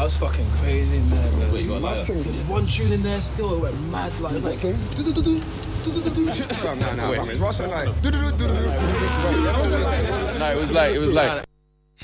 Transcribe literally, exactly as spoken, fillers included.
was fucking crazy in there, bro. Wait, you got like There was one tune in there still, it went mad. Like, it was like... No, no, no. It's Russell like. No, it was like... It was like...